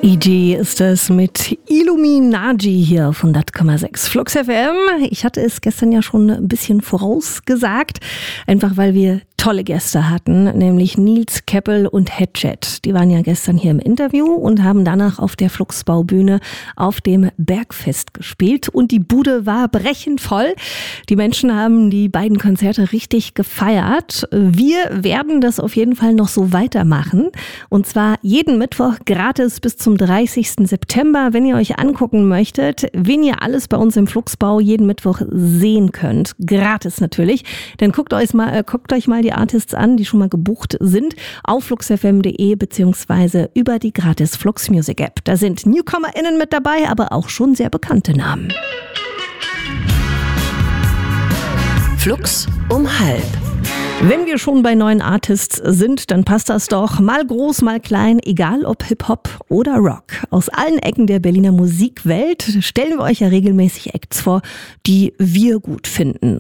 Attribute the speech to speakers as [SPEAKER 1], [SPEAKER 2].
[SPEAKER 1] EG ist es mit Illuminati hier von 100,6 Flux FM. Ich hatte es gestern ja schon ein bisschen vorausgesagt, einfach weil wir tolle Gäste hatten, nämlich Nils Keppel und Headjet. Die waren ja gestern hier im Interview und haben danach auf der Fluxbaubühne auf dem Bergfest gespielt und die Bude war brechend voll. Die Menschen haben die beiden Konzerte richtig gefeiert. Wir werden das auf jeden Fall noch so weitermachen und zwar jeden Mittwoch gratis bis zum 30. September, wenn ihr euch angucken möchtet, wen ihr alles bei uns im Fluxbau jeden Mittwoch sehen könnt. Gratis natürlich, denn guckt euch mal die Artists an, die schon mal gebucht sind, auf fluxfm.de beziehungsweise über die gratis Flux Music App. Da sind NewcomerInnen mit dabei, aber auch schon sehr bekannte Namen.
[SPEAKER 2] Flux um 12:30.
[SPEAKER 1] Wenn wir schon bei neuen Artists sind, dann passt das doch mal groß, mal klein, egal ob Hip-Hop oder Rock. Aus allen Ecken der Berliner Musikwelt stellen wir euch ja regelmäßig Acts vor, die wir gut finden.